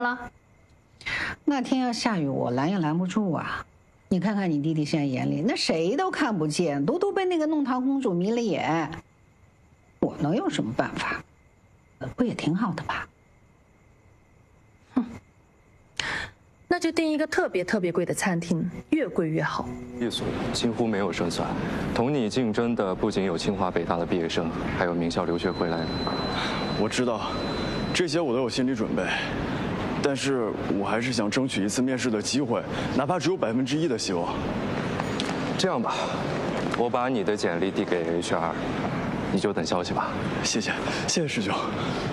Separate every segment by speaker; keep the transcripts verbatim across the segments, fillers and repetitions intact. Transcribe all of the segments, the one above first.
Speaker 1: 了？
Speaker 2: 那天要下雨，我拦也拦不住啊！你看看你弟弟现在眼里，那谁都看不见，都都被那个弄堂公主迷了眼。我能有什么办法？不也挺好的吧？
Speaker 1: 哼，那就订一个特别特别贵的餐厅，越贵越好。
Speaker 3: 一所几乎没有胜算，同你竞争的不仅有清华北大的毕业生，还有名校留学回来的。
Speaker 4: 我知道，这些我都有心理准备。但是我还是想争取一次面试的机会，哪怕只有百分之一的希望。
Speaker 3: 这样吧，我把你的简历递给 H R， 你就等消息吧。
Speaker 4: 谢谢，谢谢师兄。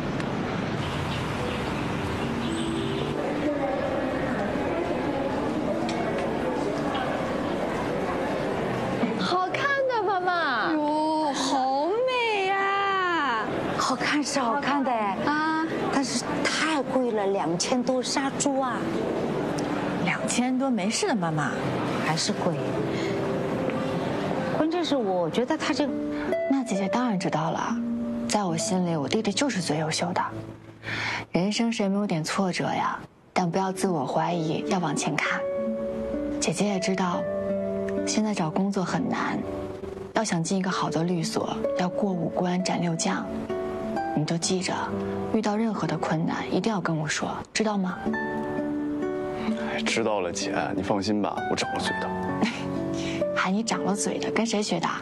Speaker 5: 好看的，妈妈。
Speaker 6: 哟，好美呀！
Speaker 5: 好看是好看的哎啊，但是太贵了，两千多杀猪啊！
Speaker 1: 两千多没事的，妈妈。
Speaker 5: 还是贵。关键是我觉得他这个……
Speaker 6: 那姐姐当然知道了，在我心里，我弟弟就是最优秀的。人生谁没有点挫折呀？但不要自我怀疑，要往前看。姐姐也知道，现在找工作很难，要想进一个好的律所，要过五关斩六将。你都记着，遇到任何的困难一定要跟我说，知道吗？
Speaker 4: 知道了，姐，你放心吧，我长了嘴的。
Speaker 6: 喊你长了嘴的，跟谁学的？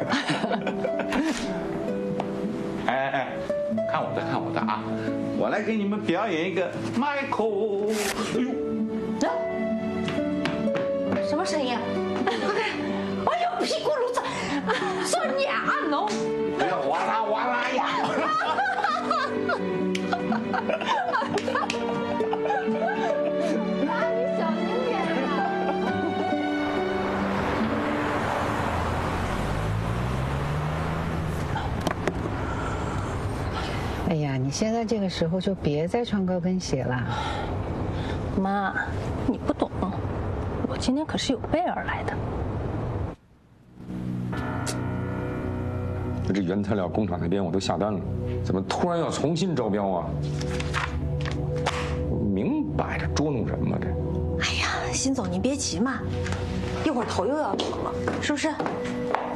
Speaker 7: 哎哎哎，看我的，看我的啊！我来给你们表演一个 Michael。
Speaker 5: 哎呦，什么声音啊？哎呦，屁股噜子，说娘侬！
Speaker 7: 不要哇啦哇啦呀！
Speaker 2: 哎呀，你现在这个时候就别再穿高跟鞋了。
Speaker 1: 妈，你不懂，我今天可是有备而来的。
Speaker 8: 这原材料工厂那边我都下单了，怎么突然要重新招标啊？明摆着捉弄人嘛这！
Speaker 1: 哎呀，辛总您别急嘛，一会儿头又要疼了，是不是？